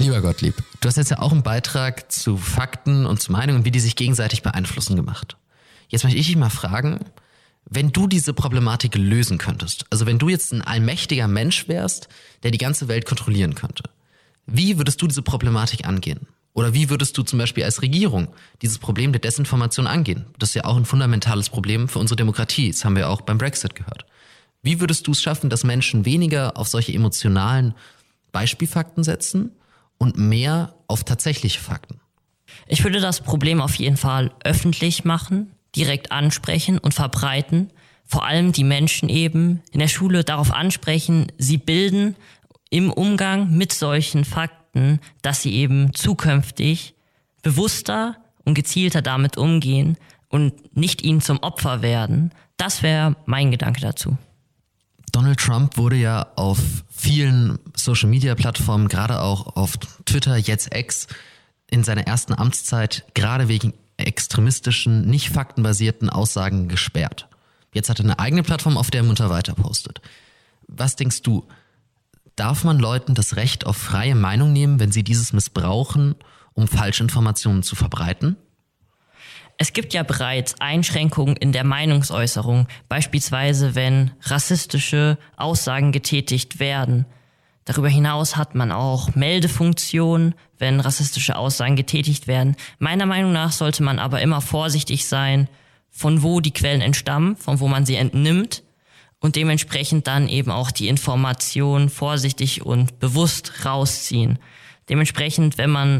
Lieber Gottlieb, du hast jetzt ja auch einen Beitrag zu Fakten und zu Meinungen, wie die sich gegenseitig beeinflussen gemacht. Jetzt möchte ich dich mal fragen, wenn du diese Problematik lösen könntest, also wenn du jetzt ein allmächtiger Mensch wärst, der die ganze Welt kontrollieren könnte, wie würdest du diese Problematik angehen? Oder wie würdest du zum Beispiel als Regierung dieses Problem der Desinformation angehen? Das ist ja auch ein fundamentales Problem für unsere Demokratie. Das haben wir auch beim Brexit gehört. Wie würdest du es schaffen, dass Menschen weniger auf solche emotionalen Beispielfakten setzen und mehr auf tatsächliche Fakten? Ich würde das Problem auf jeden Fall öffentlich machen, direkt ansprechen und verbreiten. Vor allem die Menschen eben in der Schule darauf ansprechen, sie bilden im Umgang mit solchen Fakten, dass sie eben zukünftig bewusster und gezielter damit umgehen und nicht ihnen zum Opfer werden. Das wäre mein Gedanke dazu. Donald Trump wurde ja auf vielen Social-Media-Plattformen, gerade auch auf Twitter, jetzt X, in seiner ersten Amtszeit gerade wegen extremistischen, nicht faktenbasierten Aussagen gesperrt. Jetzt hat er eine eigene Plattform, auf der er munter weiter postet. Was denkst du, darf man Leuten das Recht auf freie Meinung nehmen, wenn sie dieses missbrauchen, um Falschinformationen zu verbreiten? Es gibt ja bereits Einschränkungen in der Meinungsäußerung, beispielsweise wenn rassistische Aussagen getätigt werden. Darüber hinaus hat man auch Meldefunktionen, wenn rassistische Aussagen getätigt werden. Meiner Meinung nach sollte man aber immer vorsichtig sein, von wo die Quellen entstammen, von wo man sie entnimmt und dementsprechend dann eben auch die Information vorsichtig und bewusst rausziehen. Dementsprechend,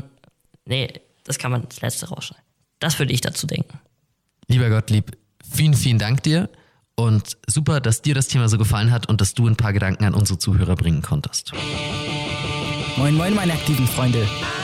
das kann man das Letzte rausschneiden. Das würde ich dazu denken. Lieber Gottlieb, vielen, vielen Dank dir und super, dass dir das Thema so gefallen hat und dass du ein paar Gedanken an unsere Zuhörer bringen konntest. Moin, moin, meine aktiven Freunde.